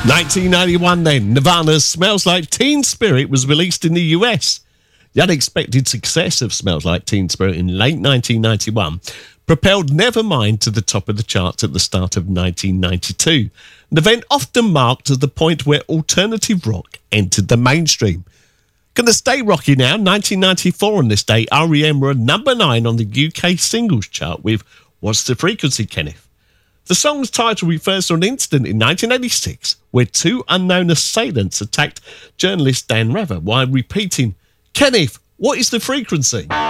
1991 then, Nirvana's Smells Like Teen Spirit was released in the US. The unexpected success of Smells Like Teen Spirit in late 1991 propelled Nevermind to the top of the charts at the start of 1992, an event often marked as the point where alternative rock entered the mainstream. Gonna stay rocky now. 1994 on this day, R.E.M. were number 9 on the UK singles chart with What's the Frequency, Kenneth? The song's title refers to an incident in 1986 where two unknown assailants attacked journalist Dan Rather while repeating, "Kenneth, what is the frequency?"